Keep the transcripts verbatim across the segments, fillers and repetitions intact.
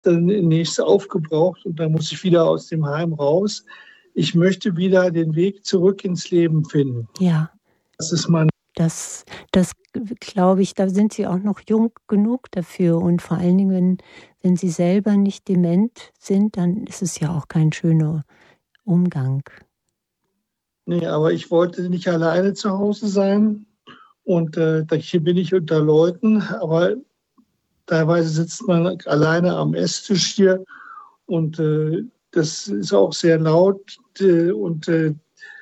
dann nächstes aufgebraucht und dann muss ich wieder aus dem Heim raus. Ich möchte wieder den Weg zurück ins Leben finden. Ja. Das ist mein Das, das glaube ich, da sind Sie auch noch jung genug dafür. Und vor allen Dingen, wenn, wenn Sie selber nicht dement sind, dann ist es ja auch kein schöner Umgang. Nee, aber ich wollte nicht alleine zu Hause sein. Und äh, hier bin ich unter Leuten, aber teilweise sitzt man alleine am Esstisch hier und äh, das ist auch sehr laut äh, und äh,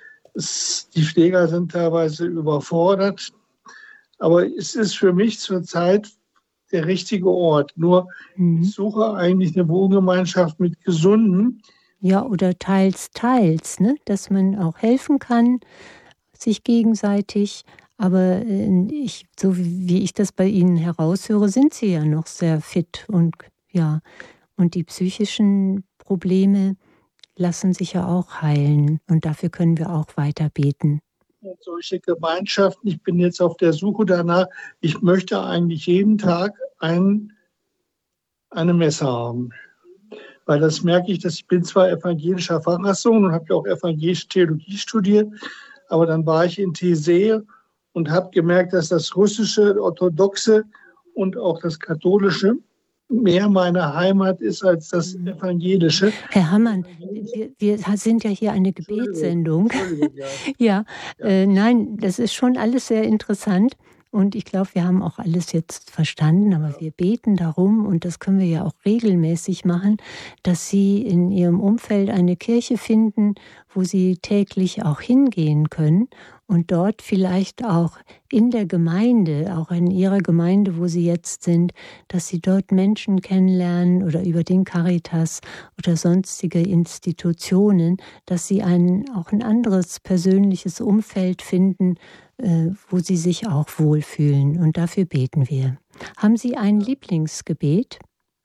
es, die Pfleger sind teilweise überfordert. Aber es ist für mich zurzeit der richtige Ort. Nur Mhm. ich suche eigentlich eine Wohngemeinschaft mit Gesunden. Ja, oder teils, teils, ne? Dass man auch helfen kann, sich gegenseitig. Aber ich, so wie ich das bei Ihnen heraushöre, sind Sie ja noch sehr fit. Und ja, und die psychischen Probleme lassen sich ja auch heilen. Und dafür können wir auch weiter beten. Solche Gemeinschaften, ich bin jetzt auf der Suche danach, ich möchte eigentlich jeden Tag ein, eine Messe haben. Weil das merke ich, dass ich bin zwar evangelischer Pfarrerssohn und habe ja auch evangelische Theologie studiert, aber dann war ich in Thesee und habe gemerkt, dass das russische, orthodoxe und auch das katholische mehr meine Heimat ist als das evangelische. Herr Hammann, wir, wir sind ja hier eine Gebetssendung. Entschuldigung, ja. ja, ja. Äh, nein, das ist schon alles sehr interessant. Und ich glaube, wir haben auch alles jetzt verstanden, aber wir beten darum, und das können wir ja auch regelmäßig machen, dass Sie in Ihrem Umfeld eine Kirche finden, wo Sie täglich auch hingehen können und dort vielleicht auch in der Gemeinde, auch in Ihrer Gemeinde, wo Sie jetzt sind, dass Sie dort Menschen kennenlernen oder über den Caritas oder sonstige Institutionen, dass Sie ein, auch ein anderes persönliches Umfeld finden, wo Sie sich auch wohlfühlen. Und dafür beten wir. Haben Sie ein Lieblingsgebet?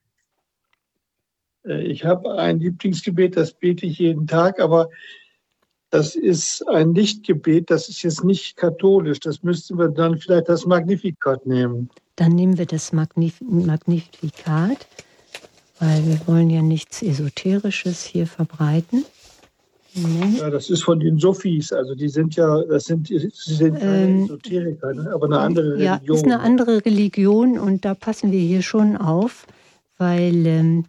Ich habe ein Lieblingsgebet, das bete ich jeden Tag, aber das ist ein Lichtgebet, das ist jetzt nicht katholisch. Das müssten wir dann vielleicht das Magnificat nehmen. Dann nehmen wir das Magnif- Magnificat, weil wir wollen ja nichts Esoterisches hier verbreiten. Nee. Ja, das ist von den Sophies, also die sind ja, das sind, sie sind keine ähm, Esoteriker, ne? Aber eine andere ja, Religion. Ja, ist eine andere Religion und da passen wir hier schon auf, weil ähm,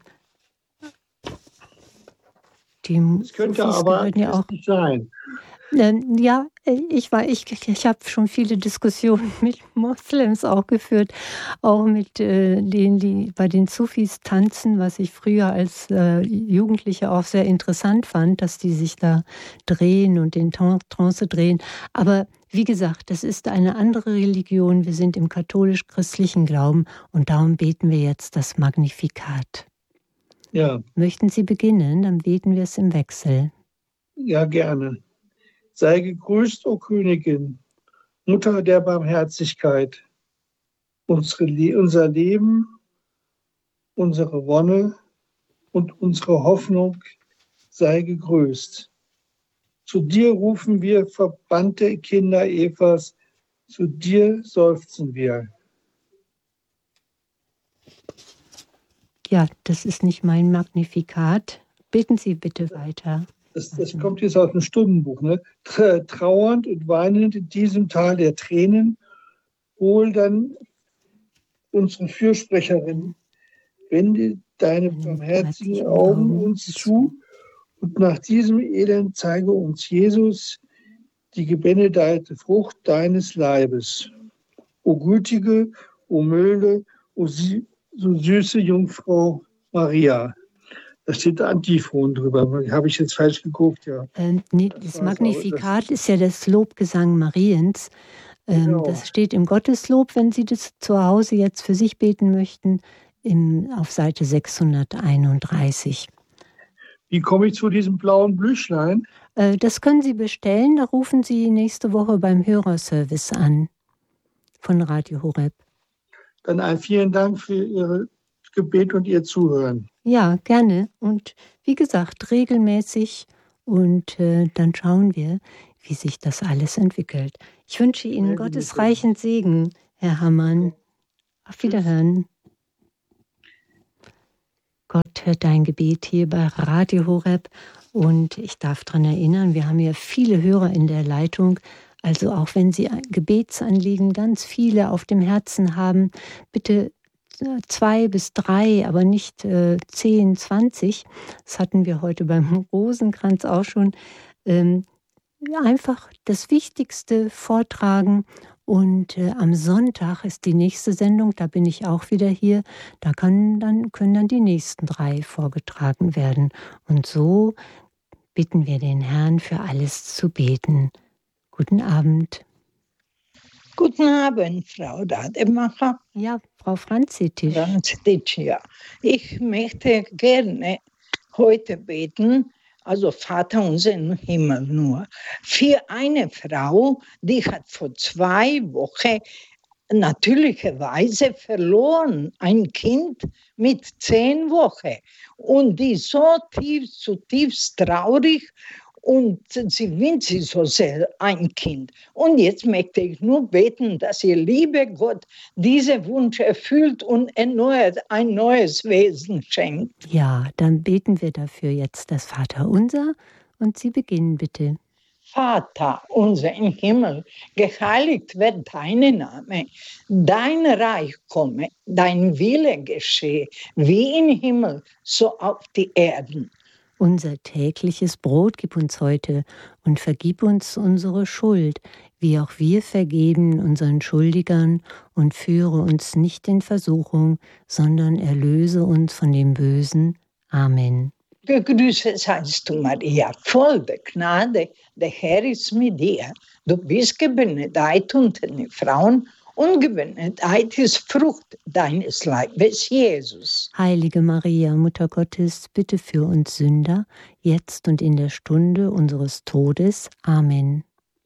die das könnte Sophies aber ja auch nicht sein. Ähm, ja, ich war, ich, ich habe schon viele Diskussionen mit Moslems auch geführt, auch mit äh, denen, die bei den Sufis tanzen, was ich früher als äh, Jugendliche auch sehr interessant fand, dass die sich da drehen und in Trance drehen. Aber wie gesagt, das ist eine andere Religion. Wir sind im katholisch-christlichen Glauben und darum beten wir jetzt das Magnificat. Ja. Möchten Sie beginnen? Dann beten wir es im Wechsel. Ja, gerne. Sei gegrüßt, o Königin, Mutter der Barmherzigkeit. Unsere, unser Leben, unsere Wonne und unsere Hoffnung sei gegrüßt. Zu dir rufen wir, verbannte Kinder Evas, zu dir seufzen wir. Ja, das ist nicht mein Magnifikat. Beten Sie bitte weiter. Das, das kommt jetzt aus dem Stundenbuch. Ne? Trauernd und weinend in diesem Tal der Tränen, hol dann unsere Fürsprecherin, wende deine barmherzigen Augen uns zu und nach diesem Elend zeige uns Jesus, die gebenedete Frucht deines Leibes. O gütige, o milde, o so süße Jungfrau Maria. Da steht Antiphon drüber. Habe ich jetzt falsch geguckt, ja. Ähm, nee, das, das Magnifikat das ist ja das Lobgesang Mariens. Ähm, genau. Das steht im Gotteslob, wenn Sie das zu Hause jetzt für sich beten möchten, im, auf Seite sechshunderteinunddreißig. Wie komme ich zu diesem blauen Blüschlein? Äh, das können Sie bestellen. Da rufen Sie nächste Woche beim Hörerservice an von Radio Horeb. Dann ein vielen Dank für Ihr Gebet und Ihr Zuhören. Ja, gerne. Und wie gesagt, regelmäßig. Und äh, dann schauen wir, wie sich das alles entwickelt. Ich wünsche Ihnen ja, Gottes reichen Segen, Herr Hammann. Auf Wiederhören. hört dein Gebet hier bei Radio Horeb. Und ich darf daran erinnern, wir haben ja viele Hörer in der Leitung. Also auch wenn Sie Gebetsanliegen ganz viele auf dem Herzen haben, bitte zwei bis drei, aber nicht äh, zehn, zwanzig. Das hatten wir heute beim Rosenkranz auch schon. Ähm, einfach das Wichtigste vortragen. Und äh, am Sonntag ist die nächste Sendung, da bin ich auch wieder hier. Da kann dann, können dann die nächsten drei vorgetragen werden. Und so bitten wir den Herrn, für alles zu beten. Guten Abend. Guten Abend, Frau Rademacher. Ja, Frau Franzitisch. Franzitisch, ja. Ich möchte gerne heute beten, also Vater unser im Himmel nur, für eine Frau, die hat vor zwei Wochen natürlicherweise verloren, ein Kind mit zehn Wochen. Und die ist so tief, zutiefst traurig und sie wünscht sich so sehr ein Kind. Und jetzt möchte ich nur beten, dass ihr, liebe Gott, diesen Wunsch erfüllt und erneuert ein neues Wesen schenkt. Ja, dann beten wir dafür jetzt das Vaterunser und Sie beginnen bitte. Vater unser im Himmel, geheiligt wird dein Name, dein Reich komme, dein Wille geschehe, wie im Himmel, so auf die Erden. Unser tägliches Brot gib uns heute und vergib uns unsere Schuld, wie auch wir vergeben unseren Schuldigern, und führe uns nicht in Versuchung, sondern erlöse uns von dem Bösen. Amen. Gegrüßet seist du, Maria, voll der Gnade, der Herr ist mit dir. Du bist gebenedeit unter den Frauen, und gebenedeit ist Frucht deines Leibes, Jesus. Heilige Maria, Mutter Gottes, bitte für uns Sünder, jetzt und in der Stunde unseres Todes. Amen.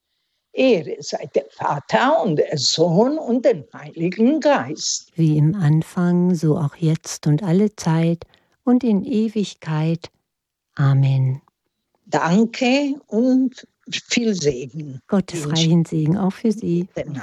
Ehre sei der Vater und der Sohn und den Heiligen Geist. Wie im Anfang, so auch jetzt und alle Zeit und in Ewigkeit. Amen. Danke und viel Segen. Gottes reichen Segen auch für Sie.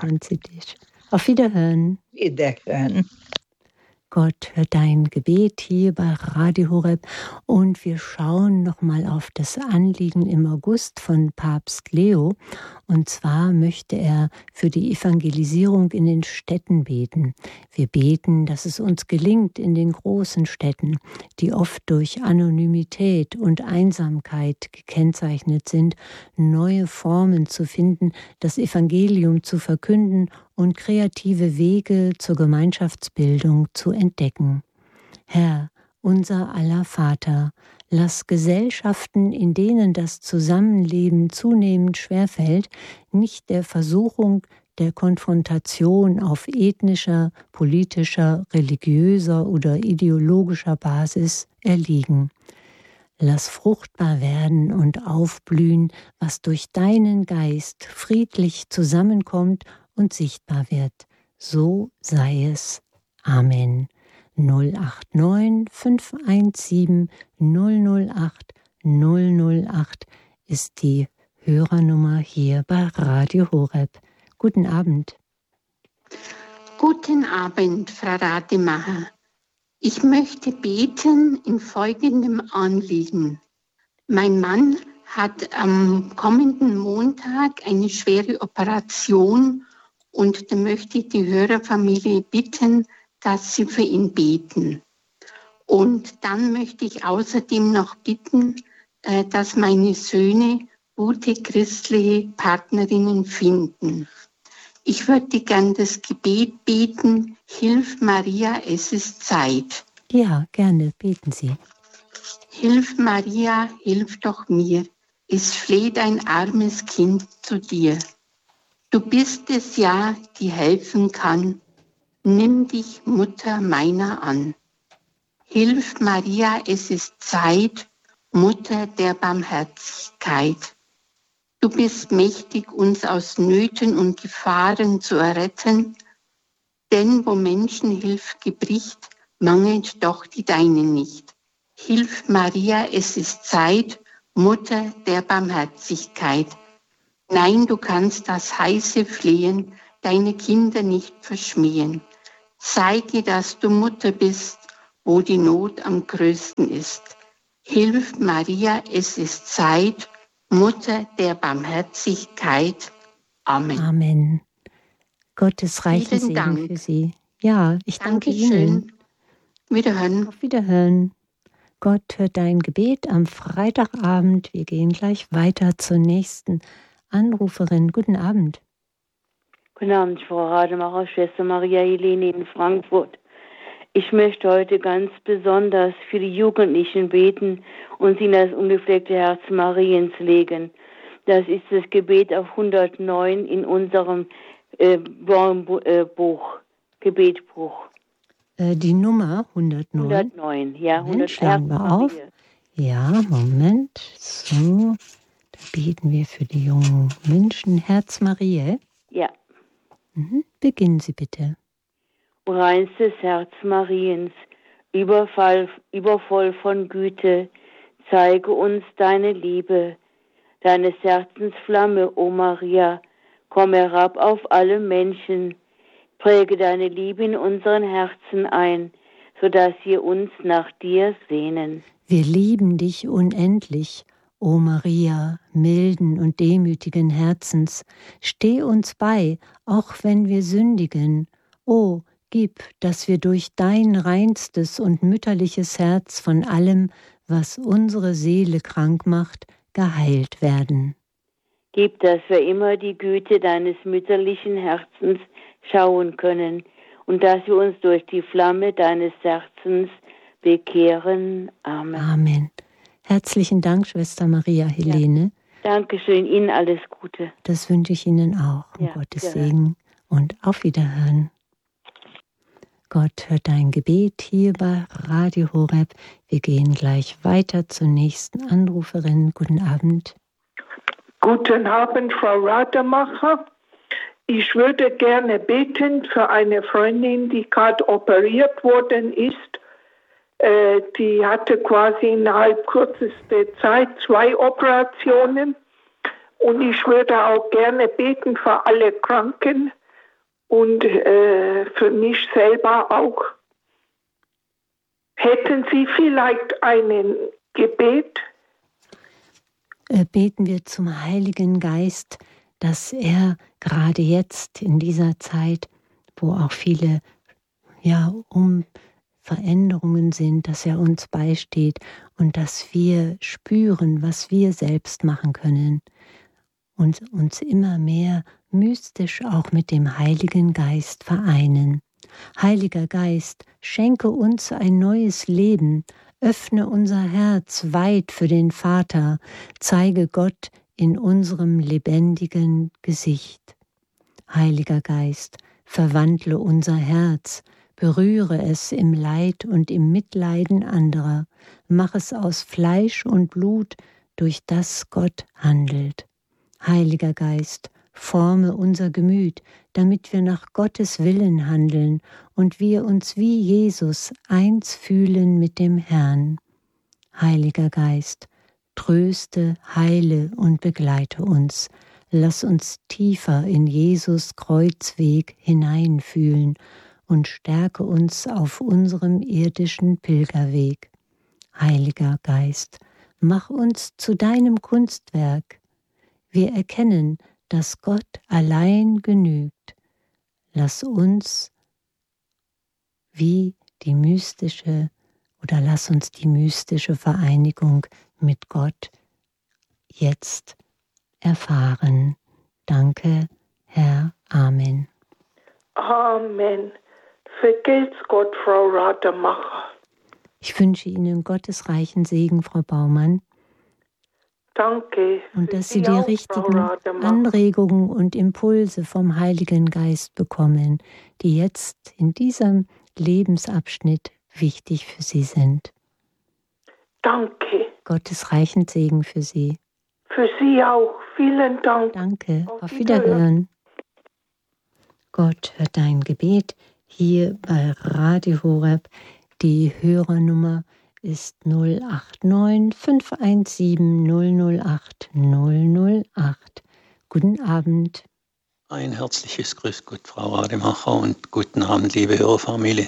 Auf Wiederhören. Wiederhören. Gott hört dein Gebet hier bei Radio Horeb, und wir schauen nochmal auf das Anliegen im August von Papst Leo. Und zwar möchte er für die Evangelisierung in den Städten beten. Wir beten, dass es uns gelingt, in den großen Städten, die oft durch Anonymität und Einsamkeit gekennzeichnet sind, neue Formen zu finden, das Evangelium zu verkünden und kreative Wege zur Gemeinschaftsbildung zu entdecken. Herr, unser aller Vater, lass Gesellschaften, in denen das Zusammenleben zunehmend schwerfällt, nicht der Versuchung der Konfrontation auf ethnischer, politischer, religiöser oder ideologischer Basis erliegen. Lass fruchtbar werden und aufblühen, was durch deinen Geist friedlich zusammenkommt und sichtbar wird. So sei es. Amen. null acht neun fünf eins sieben null null acht null null acht ist die Hörernummer hier bei Radio Horeb. Guten Abend. Guten Abend, Frau Rademacher. Ich möchte beten in folgendem Anliegen. Mein Mann hat am kommenden Montag eine schwere Operation, und da möchte ich die Hörerfamilie bitten, dass sie für ihn beten. Und dann möchte ich außerdem noch bitten, dass meine Söhne gute christliche Partnerinnen finden. Ich würde gern das Gebet beten: Hilf Maria, es ist Zeit. Ja, gerne, beten Sie. Hilf Maria, hilf doch mir, es fleht ein armes Kind zu dir. Du bist es ja, die helfen kann. Nimm dich, Mutter meiner, an. Hilf Maria, es ist Zeit, Mutter der Barmherzigkeit. Du bist mächtig, uns aus Nöten und Gefahren zu erretten, denn wo Menschenhilf gebricht, mangelt doch die deine nicht. Hilf Maria, es ist Zeit, Mutter der Barmherzigkeit. Nein, du kannst das heiße Flehen deine Kinder nicht verschmähen. Zeige, dass du Mutter bist wo die Not am größten ist. Hilf, Maria, es ist Zeit, Mutter der Barmherzigkeit. Amen. Amen. Gottes reichen Vielen Segen Dank. für Sie. Ja, ich danke Dankeschön. Ihnen. Wiederhören. Auf Wiederhören. Gott hört dein Gebet am Freitagabend. Wir gehen gleich weiter zur nächsten Anruferin. Guten Abend. Guten Abend, Frau Rademacher, Schwester Maria Helene in Frankfurt. Ich möchte heute ganz besonders für die Jugendlichen beten und sie in das ungefleckte Herz Mariens legen. Das ist das Gebet auf hundertneun in unserem äh, Buch, Gebetbuch. Äh, die Nummer hundertneun. hundertneun, ja. Moment, schlagen wir auf. Ja, Moment. So, da beten wir für die jungen Menschen. Herz Mariä. Ja. Mhm. Beginnen Sie bitte. O reinstes Herz Mariens, überfall, übervoll von Güte, zeige uns deine Liebe, deines Herzens Flamme, o Maria, komm herab auf alle Menschen, präge deine Liebe in unseren Herzen ein, sodass wir uns nach dir sehnen. Wir lieben dich unendlich, o Maria, milden und demütigen Herzens, steh uns bei, auch wenn wir sündigen. O, gib, dass wir durch dein reinstes und mütterliches Herz von allem, was unsere Seele krank macht, geheilt werden. Gib, dass wir immer die Güte deines mütterlichen Herzens schauen können und dass wir uns durch die Flamme deines Herzens bekehren. Amen. Amen. Herzlichen Dank, Schwester Maria Helene. Ja. Dankeschön, Ihnen alles Gute. Das wünsche ich Ihnen auch. Um ja, Gottes ja. Segen und auf Wiederhören. Gott hört dein Gebet hier bei Radio Horeb. Wir gehen gleich weiter zur nächsten Anruferin. Guten Abend. Guten Abend, Frau Rademacher. Ich würde gerne beten für eine Freundin, die gerade operiert worden ist. Äh, die hatte quasi innerhalb kürzester Zeit zwei Operationen. Und ich würde auch gerne beten für alle Kranken und äh, für mich selber auch. Hätten Sie vielleicht ein Gebet? Äh, beten wir zum Heiligen Geist, dass er gerade jetzt in dieser Zeit, wo auch viele ja, um Veränderungen sind, dass er uns beisteht und dass wir spüren, was wir selbst machen können und uns immer mehr mystisch auch mit dem Heiligen Geist vereinen. Heiliger Geist, schenke uns ein neues Leben, öffne unser Herz weit für den Vater, zeige Gott in unserem lebendigen Gesicht. Heiliger Geist, verwandle unser Herz, berühre es im Leid und im Mitleiden anderer, mach es aus Fleisch und Blut, durch das Gott handelt. Heiliger Geist, forme unser Gemüt, damit wir nach Gottes Willen handeln und wir uns wie Jesus eins fühlen mit dem Herrn. Heiliger Geist, tröste, heile und begleite uns. Lass uns tiefer in Jesus Kreuzweg hineinfühlen und stärke uns auf unserem irdischen Pilgerweg. Heiliger Geist, mach uns zu deinem Kunstwerk. Wir erkennen, dass Gott allein genügt. Lass uns wie die mystische oder lass uns die mystische Vereinigung mit Gott jetzt erfahren. Danke, Herr. Amen. Amen. Vergelt's Gott, Frau Rademacher. Ich wünsche Ihnen Gottes reichen Segen, Frau Baumann. Danke. Und dass Sie die richtigen Anregungen und Impulse vom Heiligen Geist bekommen, die jetzt in diesem Lebensabschnitt wichtig für Sie sind. Danke. Gottes reichen Segen für Sie. Für Sie auch. Vielen Dank. Danke. Auf, Auf Wiederhören. Wiederhören. Gott hört dein Gebet hier bei Radio Horeb. Die Hörernummer ist null acht neun fünf eins sieben null null acht null null acht. Guten Abend. Ein herzliches Grüß Gott, Frau Rademacher, und guten Abend, liebe Hörerfamilie.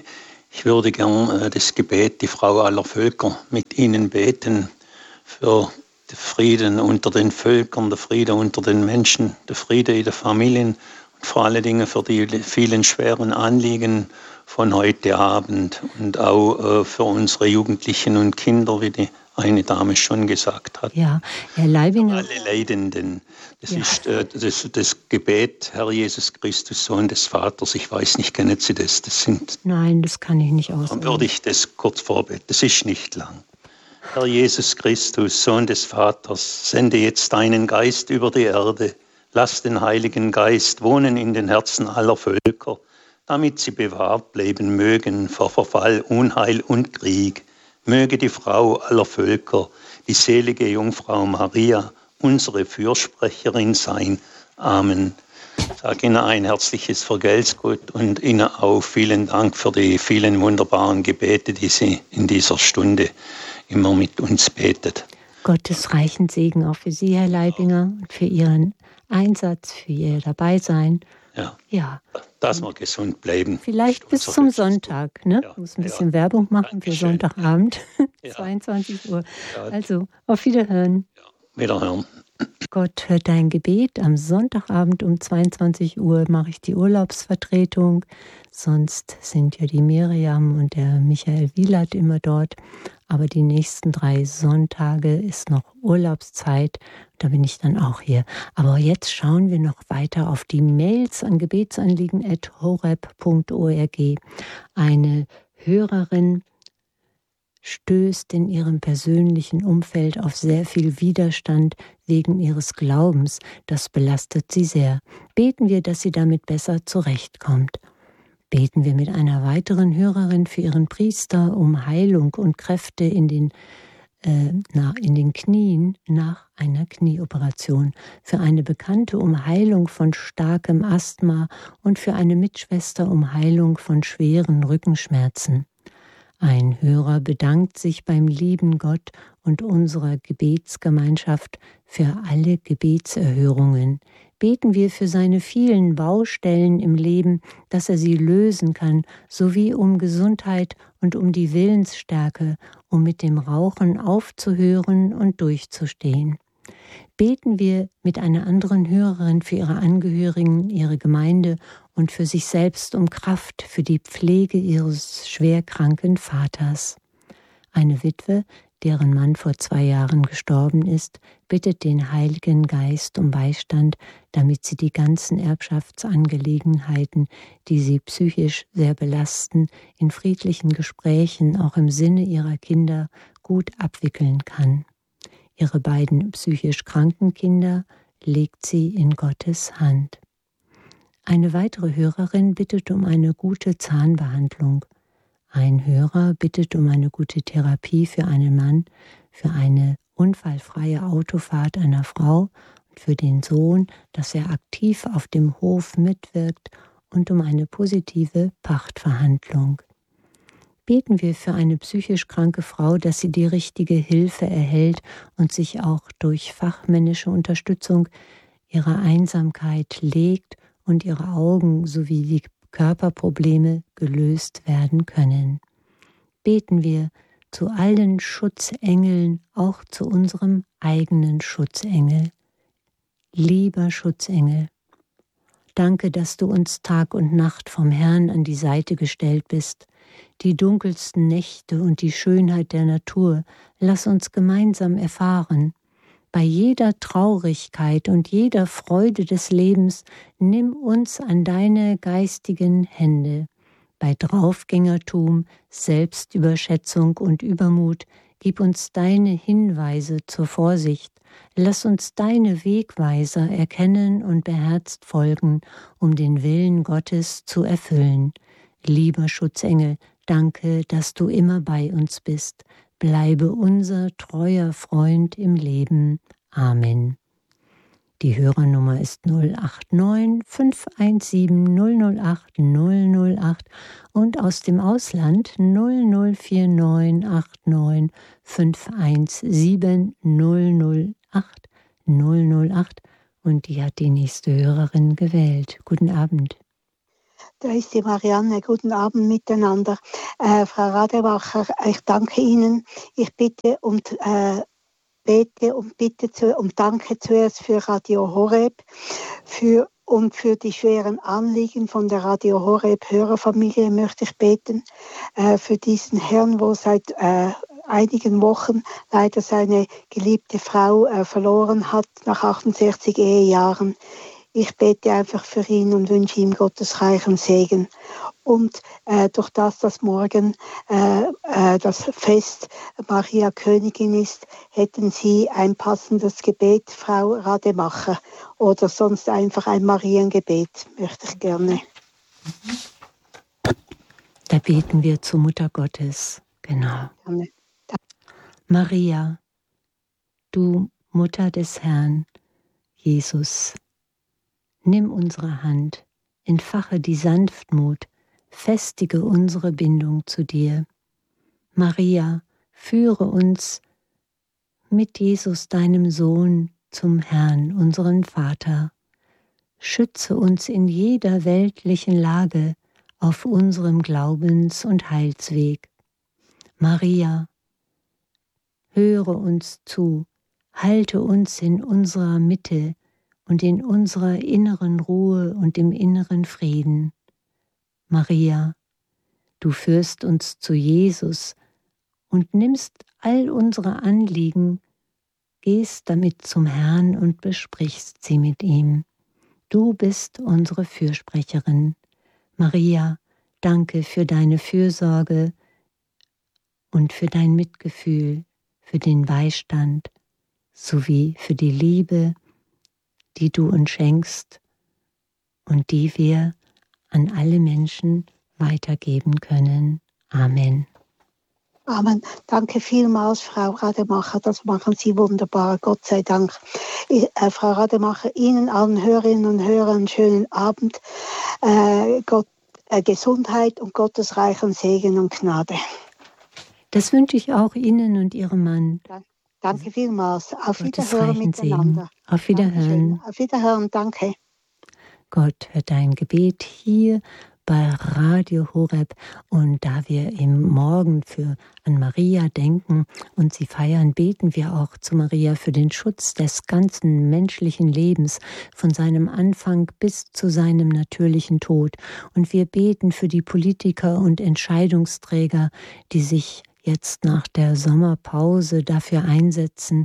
Ich würde gern äh, das Gebet, die Frau aller Völker, mit Ihnen beten für den Frieden unter den Völkern, den Frieden unter den Menschen, den Frieden in den Familien und vor allen Dingen für die vielen schweren Anliegen von heute Abend und auch äh, für unsere Jugendlichen und Kinder, wie die eine Dame schon gesagt hat. Ja, Herr Leibinger. Alle Leidenden. Das Ja. ist äh, das, das Gebet, Herr Jesus Christus, Sohn des Vaters. Ich weiß nicht, kennen Sie das? Das sind, Nein, das kann ich nicht dann aussagen. würde ich das kurz vorbeten. Das ist nicht lang. Herr Jesus Christus, Sohn des Vaters, sende jetzt deinen Geist über die Erde. Lass den Heiligen Geist wohnen in den Herzen aller Völker, damit sie bewahrt bleiben mögen vor Verfall, Unheil und Krieg. Möge die Frau aller Völker, die selige Jungfrau Maria, unsere Fürsprecherin sein. Amen. Ich sage Ihnen ein herzliches Vergelt's Gott und Ihnen auch vielen Dank für die vielen wunderbaren Gebete, die Sie in dieser Stunde immer mit uns betet. Gottes reichen Segen auch für Sie, Herr Leibinger, und für Ihren Einsatz, für Ihr Dabeisein. Ja, Ja, dass wir gesund bleiben. vielleicht ist bis unser zum höchstes Sonntag. Ne? Ja, Ich muss ein ja. bisschen Werbung machen für Dankeschön. Sonntagabend, Ja. zweiundzwanzig Uhr. Ja. Also, auf Wiederhören. Wiederhören. Gott hört dein Gebet. Am Sonntagabend um zweiundzwanzig Uhr mache ich die Urlaubsvertretung. Sonst sind ja die Miriam und der Michael Wielert immer dort. Aber die nächsten drei Sonntage ist noch Urlaubszeit. Da bin ich dann auch hier. Aber jetzt schauen wir noch weiter auf die Mails an gebetsanliegen at horeb punkt org. Eine Hörerin stößt in ihrem persönlichen Umfeld auf sehr viel Widerstand wegen ihres Glaubens. Das belastet sie sehr. Beten wir, dass sie damit besser zurechtkommt. Beten wir mit einer weiteren Hörerin für ihren Priester um Heilung und Kräfte in den, äh, na, in den Knien nach einer Knieoperation, für eine Bekannte um Heilung von starkem Asthma und für eine Mitschwester um Heilung von schweren Rückenschmerzen. Ein Hörer bedankt sich beim lieben Gott und unserer Gebetsgemeinschaft für alle Gebetserhörungen. Beten wir für seine vielen Baustellen im Leben, dass er sie lösen kann, sowie um Gesundheit und um die Willensstärke, um mit dem Rauchen aufzuhören und durchzustehen. Beten wir mit einer anderen Hörerin für ihre Angehörigen, ihre Gemeinde und für sich selbst um Kraft für die Pflege ihres schwerkranken Vaters. Eine Witwe, deren Mann vor zwei Jahren gestorben ist, bittet den Heiligen Geist um Beistand, damit sie die ganzen Erbschaftsangelegenheiten, die sie psychisch sehr belasten, in friedlichen Gesprächen auch im Sinne ihrer Kinder gut abwickeln kann. Ihre beiden psychisch kranken Kinder legt sie in Gottes Hand. Eine weitere Hörerin bittet um eine gute Zahnbehandlung. Ein Hörer bittet um eine gute Therapie für einen Mann, für eine unfallfreie Autofahrt einer Frau und für den Sohn, dass er aktiv auf dem Hof mitwirkt, und um eine positive Pachtverhandlung. Beten wir für eine psychisch kranke Frau, dass sie die richtige Hilfe erhält und sich auch durch fachmännische Unterstützung ihrer Einsamkeit legt und ihre Augen sowie die Körperprobleme gelöst werden können. Beten wir zu allen Schutzengeln, auch zu unserem eigenen Schutzengel. Lieber Schutzengel, danke, dass du uns Tag und Nacht vom Herrn an die Seite gestellt bist. Die dunkelsten Nächte und die Schönheit der Natur, lass uns gemeinsam erfahren. Bei jeder Traurigkeit und jeder Freude des Lebens nimm uns an deine geistigen Hände. Bei Draufgängertum, Selbstüberschätzung und Übermut gib uns deine Hinweise zur Vorsicht. Lass uns deine Wegweiser erkennen und beherzt folgen, um den Willen Gottes zu erfüllen. Lieber Schutzengel, danke, dass du immer bei uns bist. Bleibe unser treuer Freund im Leben. Amen. Die Hörernummer ist null acht neun fünf eins sieben null null acht null null acht und aus dem Ausland null null vier neun acht neun fünf eins sieben null null acht null null acht. Und die hat die nächste Hörerin gewählt. Guten Abend. Da ist die Marianne. Guten Abend miteinander. Äh, Frau Rademacher, ich danke Ihnen. Ich bitte und äh, bete und bitte zu, und danke zuerst für Radio Horeb für, und für die schweren Anliegen von der Radio Horeb Hörerfamilie möchte ich beten. Äh, für diesen Herrn, wo seit äh, einigen Wochen leider seine geliebte Frau äh, verloren hat nach achtundsechzig Ehejahren. Ich bete einfach für ihn und wünsche ihm Gottes reichen Segen. Und äh, durch das, dass morgen äh, äh, das Fest Maria Königin ist, hätten Sie ein passendes Gebet, Frau Rademacher, oder sonst einfach ein Mariengebet, möchte ich gerne. Da beten wir zur Mutter Gottes, genau. Gerne. Maria, du Mutter des Herrn, Jesus, nimm unsere Hand, entfache die Sanftmut, festige unsere Bindung zu dir. Maria, führe uns mit Jesus, deinem Sohn, zum Herrn, unseren Vater. Schütze uns in jeder weltlichen Lage auf unserem Glaubens- und Heilsweg. Maria, höre uns zu, halte uns in unserer Mitte und in unserer inneren Ruhe und im inneren Frieden. Maria, du führst uns zu Jesus und nimmst all unsere Anliegen, gehst damit zum Herrn und besprichst sie mit ihm. Du bist unsere Fürsprecherin. Maria, danke für deine Fürsorge und für dein Mitgefühl, für den Beistand sowie für die Liebe, die du uns schenkst und die wir an alle Menschen weitergeben können. Amen. Amen. Danke vielmals, Frau Rademacher. Das machen Sie wunderbar. Gott sei Dank. Ich, äh, Frau Rademacher, Ihnen allen Hörerinnen und Hörern einen schönen Abend. Äh, Gott, äh, Gesundheit und Gottes reichen Segen und Gnade. Das wünsche ich auch Ihnen und Ihrem Mann. Danke, danke vielmals. Auf Gottes Wiederhören reichen miteinander. Segen. Auf Wiederhören. Dankeschön. Auf Wiederhören. Danke. Gott hört dein Gebet hier bei Radio Horeb, und da wir im Morgen für an Maria denken und sie feiern, beten wir auch zu Maria für den Schutz des ganzen menschlichen Lebens, von seinem Anfang bis zu seinem natürlichen Tod. Und wir beten für die Politiker und Entscheidungsträger, die sich jetzt nach der Sommerpause dafür einsetzen,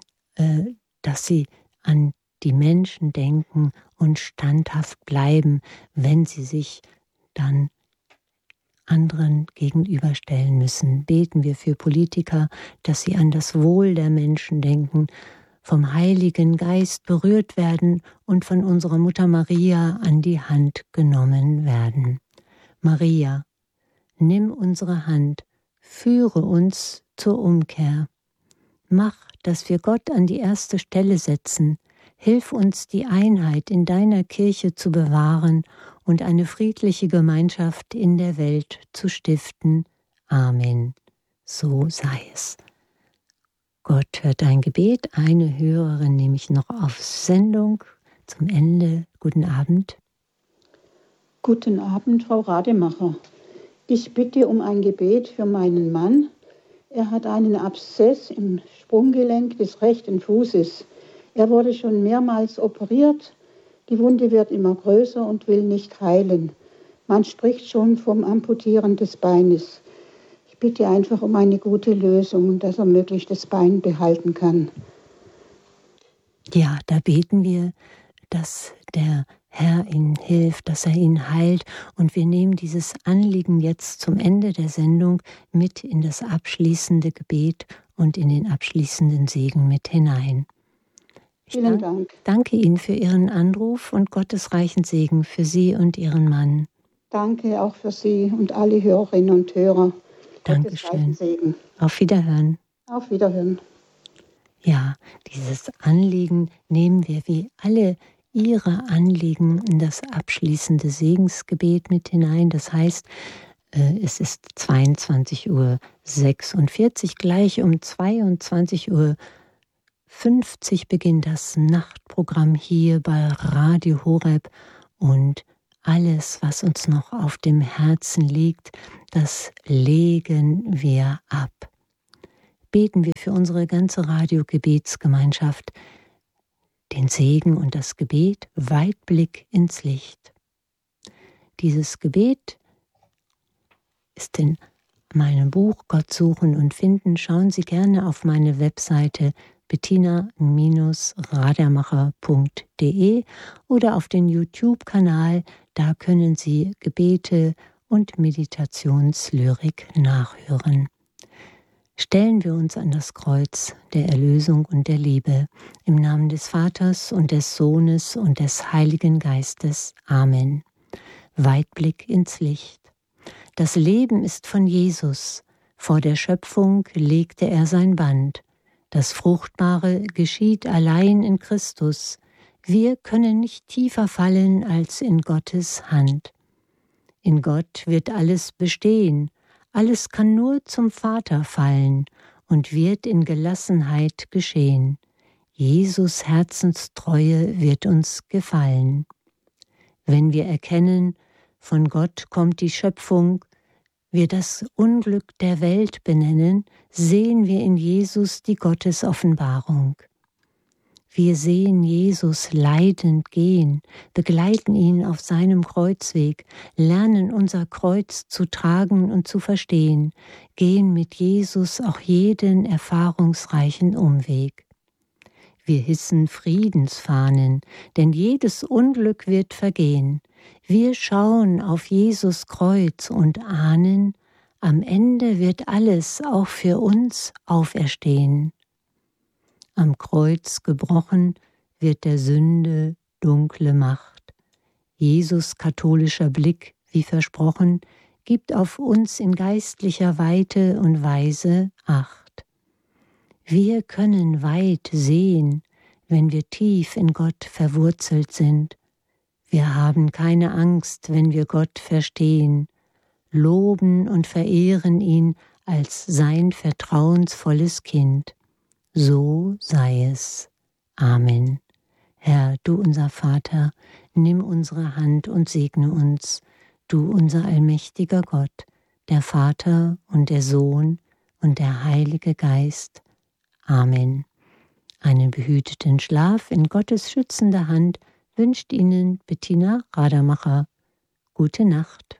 dass sie an die Menschen denken und standhaft bleiben, wenn sie sich dann anderen gegenüberstellen müssen. Beten wir für Politiker, dass sie an das Wohl der Menschen denken, vom Heiligen Geist berührt werden und von unserer Mutter Maria an die Hand genommen werden. Maria, nimm unsere Hand, führe uns zur Umkehr. Mach, dass wir Gott an die erste Stelle setzen. Hilf uns, die Einheit in deiner Kirche zu bewahren und eine friedliche Gemeinschaft in der Welt zu stiften. Amen. So sei es. Gott hört dein Gebet. Eine Hörerin nehme ich noch auf Sendung zum Ende. Guten Abend. Guten Abend, Frau Rademacher. Ich bitte um ein Gebet für meinen Mann. Er hat einen Abszess im Sprunggelenk des rechten Fußes. Er wurde schon mehrmals operiert. Die Wunde wird immer größer und will nicht heilen. Man spricht schon vom Amputieren des Beines. Ich bitte einfach um eine gute Lösung, dass er möglichst das Bein behalten kann. Ja, da beten wir, dass der Herr ihn hilft, dass er ihn heilt. Und wir nehmen dieses Anliegen jetzt zum Ende der Sendung mit in das abschließende Gebet und in den abschließenden Segen mit hinein. Ich Vielen Dank. Danke Ihnen für Ihren Anruf und Gottes reichen Segen für Sie und Ihren Mann. Danke auch für Sie und alle Hörerinnen und Hörer. Dankeschön. Segen. Auf Wiederhören. Auf Wiederhören. Ja, dieses Anliegen nehmen wir wie alle Ihre Anliegen in das abschließende Segensgebet mit hinein. Das heißt, es ist zweiundzwanzig Uhr sechsundvierzig, gleich um zweiundzwanzig Uhr fünfzig beginnt das Nachtprogramm hier bei Radio Horeb und alles, was uns noch auf dem Herzen liegt, das legen wir ab. Beten wir für unsere ganze Radiogebetsgemeinschaft den Segen und das Gebet Weitblick ins Licht. Dieses Gebet ist in meinem Buch Gott suchen und finden. Schauen Sie gerne auf meine Webseite bettina Bindestrich radermacher punkt de oder auf den YouTube-Kanal. Da können Sie Gebete und Meditationslyrik nachhören. Stellen wir uns an das Kreuz der Erlösung und der Liebe. Im Namen des Vaters und des Sohnes und des Heiligen Geistes. Amen. Weitblick ins Licht. Das Leben ist von Jesus. Vor der Schöpfung legte er sein Band. Das Fruchtbare geschieht allein in Christus. Wir können nicht tiefer fallen als in Gottes Hand. In Gott wird alles bestehen. Alles kann nur zum Vater fallen und wird in Gelassenheit geschehen. Jesus' Herzenstreue wird uns gefallen. Wenn wir erkennen, von Gott kommt die Schöpfung, wir das Unglück der Welt benennen, sehen wir in Jesus die Gottesoffenbarung. Wir sehen Jesus leidend gehen, begleiten ihn auf seinem Kreuzweg, lernen unser Kreuz zu tragen und zu verstehen, gehen mit Jesus auch jeden erfahrungsreichen Umweg. Wir hissen Friedensfahnen, denn jedes Unglück wird vergehen. Wir schauen auf Jesus Kreuz und ahnen, am Ende wird alles auch für uns auferstehen. Am Kreuz gebrochen wird der Sünde dunkle Macht. Jesus' katholischer Blick, wie versprochen, gibt auf uns in geistlicher Weite und Weise Acht. Wir können weit sehen, wenn wir tief in Gott verwurzelt sind. Wir haben keine Angst, wenn wir Gott verstehen, loben und verehren ihn als sein vertrauensvolles Kind. So sei es. Amen. Herr, du unser Vater, nimm unsere Hand und segne uns, du unser allmächtiger Gott, der Vater und der Sohn und der Heilige Geist. Amen. Einen behüteten Schlaf in Gottes schützender Hand wünscht Ihnen Bettina Radermacher. Gute Nacht.